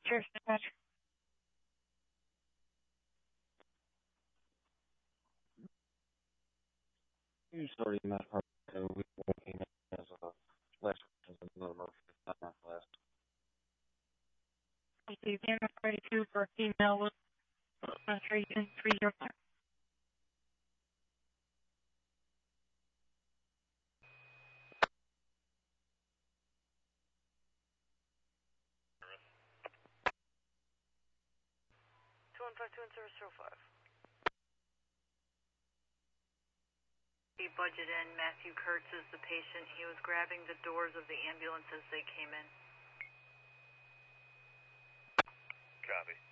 Sure, dispatch. Usually in that part, we working as a last number not last. Thank you. Camera 32 for a female with concentration 305. Budget in. Matthew Kurtz is the patient. He was grabbing the doors of the ambulance as they came in. Copy.